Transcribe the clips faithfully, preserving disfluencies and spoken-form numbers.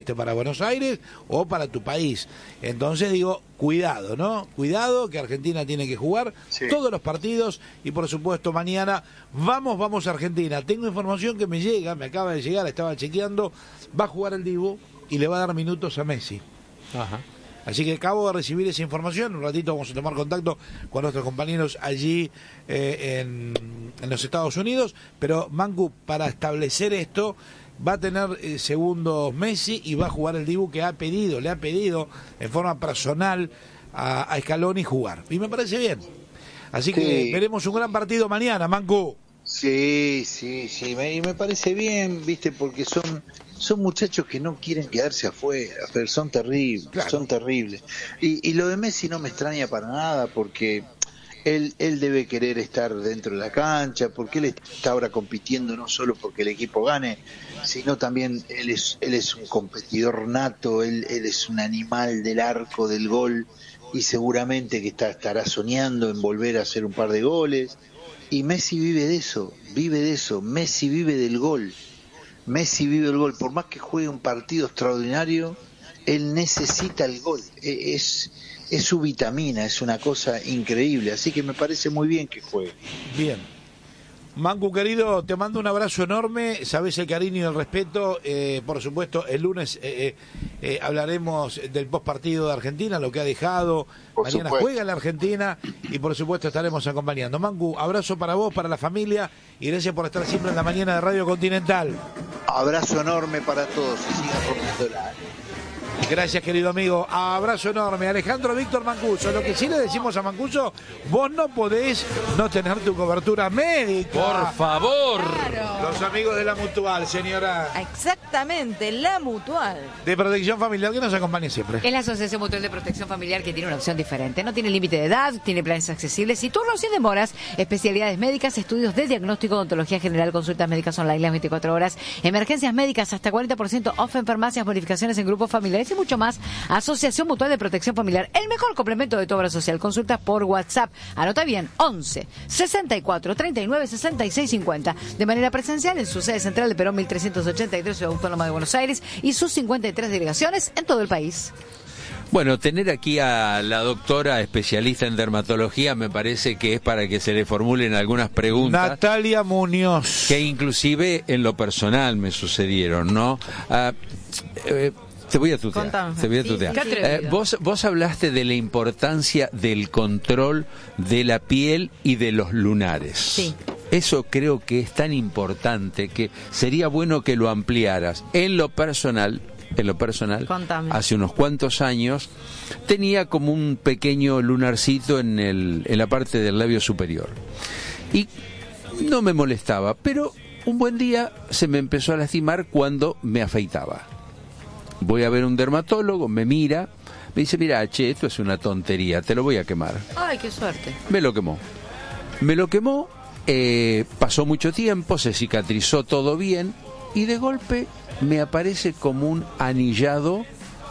¿viste? Para Buenos Aires o para tu país. Entonces digo, cuidado, ¿no? Cuidado, que Argentina tiene que jugar sí. todos los partidos y por supuesto mañana vamos, vamos a Argentina. Tengo información que me llega, me acaba de llegar, estaba chequeando, va a jugar el Dibu y le va a dar minutos a Messi. Ajá. Así que acabo de recibir esa información, un ratito vamos a tomar contacto con nuestros compañeros allí eh, en, en los Estados Unidos, pero Mancu, para establecer esto, va a tener eh, segundos Messi y va a jugar el Dibu que ha pedido, le ha pedido en forma personal a, a Scaloni jugar. Y me parece bien. Así sí. que veremos un gran partido mañana, Mancu. Sí, sí, sí, me, y me parece bien, viste, porque son son muchachos que no quieren quedarse afuera, pero son terribles, claro. son terribles. Y, y lo de Messi no me extraña para nada, porque él él debe querer estar dentro de la cancha, porque él está ahora compitiendo no solo porque el equipo gane, sino también él es él es un competidor nato, él, él es un animal del arco, del gol, y seguramente que está, estará soñando en volver a hacer un par de goles. Y Messi vive de eso, vive de eso, Messi vive del gol, Messi vive del gol, por más que juegue un partido extraordinario, él necesita el gol, es, es su vitamina, es una cosa increíble, así que me parece muy bien que juegue. Bien. Mancu, querido, te mando un abrazo enorme, sabes el cariño y el respeto, eh, por supuesto el lunes eh, eh, hablaremos del postpartido de Argentina, lo que ha dejado, por mañana supuesto. Juega la Argentina y por supuesto estaremos acompañando. Mancu, abrazo para vos, para la familia y gracias por estar siempre en la mañana de Radio Continental. Abrazo enorme para todos y sigan rompiéndola. Gracias, querido amigo. Abrazo enorme. Alejandro Víctor Mancuso. Lo que sí le decimos a Mancuso, vos no podés no tener tu cobertura médica. Por favor. Claro. Los amigos de la Mutual, señora. Exactamente, la Mutual. De Protección Familiar, que nos acompaña siempre. Es la Asociación Mutual de Protección Familiar que tiene una opción diferente. No tiene límite de edad, tiene planes accesibles y turnos sin demoras, especialidades médicas, estudios de diagnóstico, odontología general, consultas médicas online las veinticuatro horas, emergencias médicas hasta cuarenta por ciento off en farmacias, bonificaciones en grupos familiares y mucho más. Asociación Mutual de Protección Familiar, el mejor complemento de tu obra social. Consultas por WhatsApp. Anota bien, once sesenta y cuatro treinta y nueve sesenta y seis cincuenta. De manera presencial en su sede central de Perón mil trescientos ochenta y tres, Ciudad Autónoma de Buenos Aires, y sus cincuenta y tres delegaciones en todo el país. Bueno, tener aquí a la doctora especialista en dermatología me parece que es para que se le formulen algunas preguntas. Natalia Muñoz. Que inclusive en lo personal me sucedieron, ¿no? Ah, eh, Te voy a tutear. Contame. Te voy a Sí, tutear. sí, sí. Eh, vos, vos hablaste de la importancia del control de la piel y de los lunares. Sí. Eso creo que es tan importante que sería bueno que lo ampliaras. En lo personal, en lo personal, Contame. hace unos cuantos años tenía como un pequeño lunarcito en el, en la parte del labio superior. Y no me molestaba, pero un buen día se me empezó a lastimar cuando me afeitaba. Voy a ver un dermatólogo, me mira, me dice, mira, che, esto es una tontería, te lo voy a quemar. Ay, qué suerte. Me lo quemó. Me lo quemó, eh, pasó mucho tiempo, se cicatrizó todo bien, y de golpe me aparece como un anillado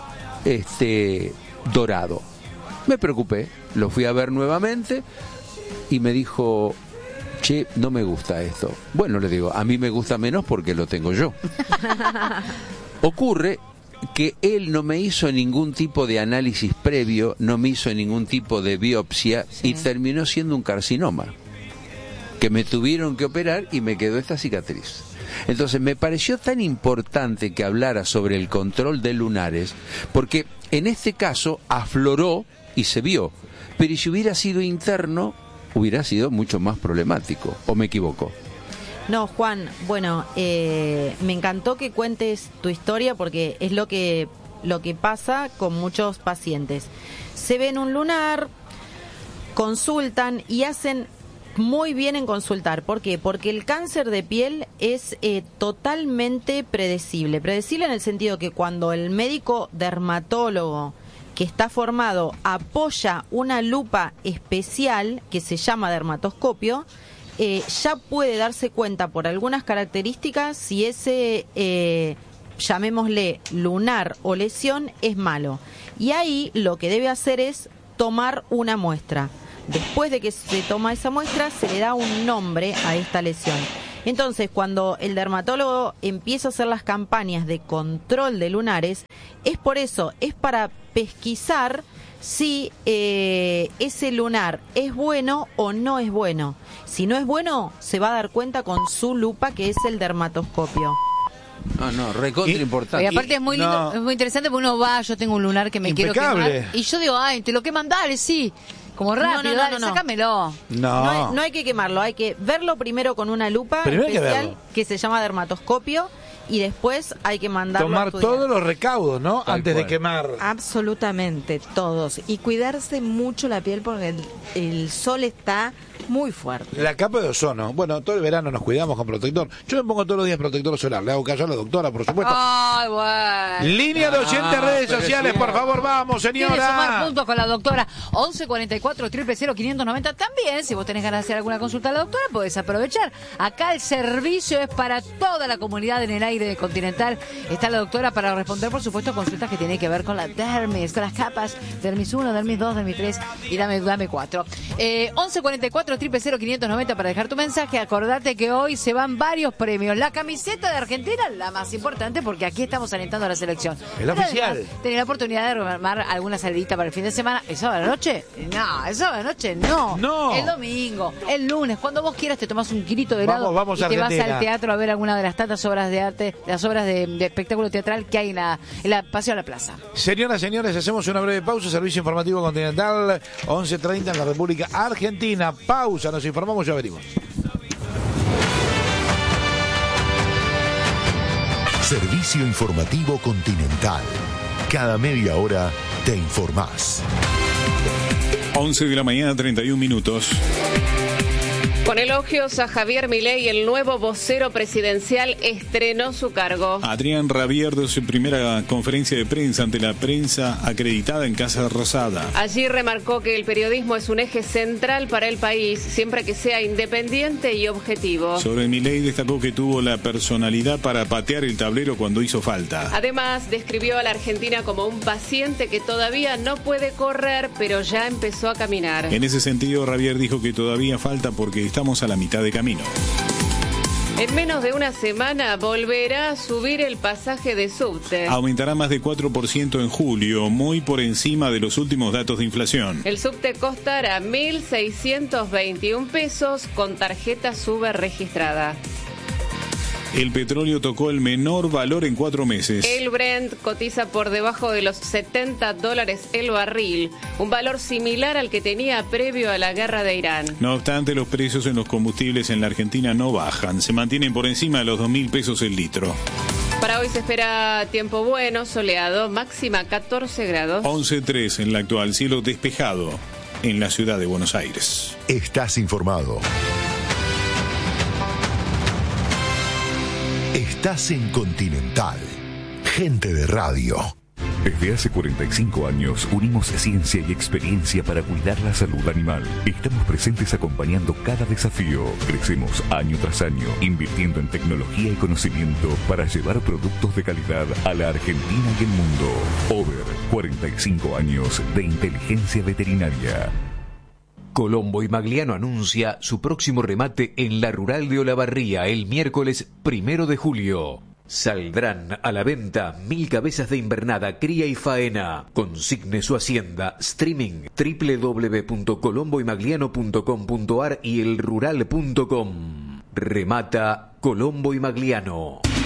este, dorado. Me preocupé, lo fui a ver nuevamente, y me dijo, che, no me gusta esto. Bueno, le digo, a mí me gusta menos porque lo tengo yo. Ocurre que él no me hizo ningún tipo de análisis previo, no me hizo ningún tipo de biopsia, sí. Y terminó siendo un carcinoma que me tuvieron que operar y me quedó esta cicatriz. Entonces me pareció tan importante que hablara sobre el control de lunares, porque en este caso afloró y se vio, pero si hubiera sido interno hubiera sido mucho más problemático, ¿o me equivoco? No, Juan, bueno, eh, me encantó que cuentes tu historia porque es lo que, lo que pasa con muchos pacientes. Se ven un lunar, consultan y hacen muy bien en consultar. ¿Por qué? Porque el cáncer de piel es eh, totalmente predecible. Predecible en el sentido que cuando el médico dermatólogo que está formado apoya una lupa especial que se llama dermatoscopio, Eh, ya puede darse cuenta por algunas características si ese, eh, llamémosle, lunar o lesión es malo. Y ahí lo que debe hacer es tomar una muestra. Después de que se toma esa muestra, se le da un nombre a esta lesión. Entonces, cuando el dermatólogo empieza a hacer las campañas de control de lunares, es por eso, es para pesquisar si eh, ese lunar es bueno o no es bueno. Si no es bueno, se va a dar cuenta con su lupa, que es el dermatoscopio. No, no, recontra Y- importante. Y aparte es muy lindo, No. es muy interesante porque uno va, yo tengo un lunar que me Impecable. quiero quemar y yo digo, ay, te lo queman, dale, sí. Como rápido, no, no, dale, no, no. sácamelo. No. No hay, no hay que quemarlo, hay que verlo primero con una lupa Primero hay que especial verlo. que se llama dermatoscopio y después hay que mandarlo a Tomar estudiar. todos los recaudos, ¿no? Tal Antes cual. de quemar. Absolutamente, todos. Y cuidarse mucho la piel porque el, el sol está muy fuerte. La capa de ozono. Bueno, todo el verano nos cuidamos con protector. Yo me pongo todos los días protector solar. Le hago caso a la doctora, por supuesto. Ay, bueno. Línea de oyentes, Ah, redes pero sociales, sí. por favor, vamos, ¿Quieres sumar señora. puntos con la doctora? once cuarenta y cuatro, cero cero, quinientos noventa. También, si vos tenés ganas de hacer alguna consulta a la doctora, podés aprovechar. Acá el servicio es para toda la comunidad en el aire continental. Está la doctora para responder, por supuesto, consultas que tienen que ver con la dermis, con las capas, dermis uno, dermis dos, dermis tres y dame, dame cuatro. Eh, once cuarenta y cuatro, cero cero, quinientos noventa para dejar tu mensaje. Acordate que hoy se van varios premios. La camiseta de Argentina, la más importante, porque aquí estamos alentando a la selección. Es la Pero oficial. además, tenés la oportunidad de armar alguna salidita para el fin de semana. ¿El sábado a la noche? No, el sábado a la noche no. No. El domingo, el lunes, cuando vos quieras te tomás un kilito de helado Vamos, vamos, y te vas Argentina. al teatro a ver alguna de las tantas obras de arte, las obras de, de espectáculo teatral que hay en la, en la Paseo a la Plaza. Señoras, señores, hacemos una breve pausa. Servicio informativo continental, once treinta en la República Argentina. Pausa, nos informamos y ya venimos. Servicio informativo continental. Cada media hora te informás. once de la mañana, treinta y un minutos. Con elogios a Javier Milei, el nuevo vocero presidencial estrenó su cargo. Adrián Rabier dio su primera conferencia de prensa ante la prensa acreditada en Casa Rosada. Allí remarcó que el periodismo es un eje central para el país, siempre que sea independiente y objetivo. Sobre Milei destacó que tuvo la personalidad para patear el tablero cuando hizo falta. Además, describió a la Argentina como un paciente que todavía no puede correr, pero ya empezó a caminar. En ese sentido, Rabier dijo que todavía falta porque estamos a la mitad de camino. En menos de una semana volverá a subir el pasaje de subte. Aumentará más de cuatro por ciento en julio, muy por encima de los últimos datos de inflación. El subte costará mil seiscientos veintiún pesos con tarjeta SUBE registrada. El petróleo tocó el menor valor en cuatro meses. El Brent cotiza por debajo de los setenta dólares el barril, un valor similar al que tenía previo a la guerra de Irán. No obstante, los precios en los combustibles en la Argentina no bajan, se mantienen por encima de los dos mil pesos el litro. Para hoy se espera tiempo bueno, soleado, máxima catorce grados. once tres en la actual, cielo despejado en la ciudad de Buenos Aires. Estás informado. Estás en Continental. Gente de radio. Desde hace cuarenta y cinco años unimos ciencia y experiencia para cuidar la salud animal. Estamos presentes acompañando cada desafío. Crecemos año tras año, invirtiendo en tecnología y conocimiento para llevar productos de calidad a la Argentina y el mundo. Over, cuarenta y cinco años de inteligencia veterinaria. Colombo y Magliano anuncia su próximo remate en la Rural de Olavarría el miércoles primero de julio. Saldrán a la venta mil cabezas de invernada, cría y faena. Consigne su hacienda. Streaming doble u doble u doble u punto colombo y magliano punto com punto ar y el rural punto com. Remata Colombo y Magliano.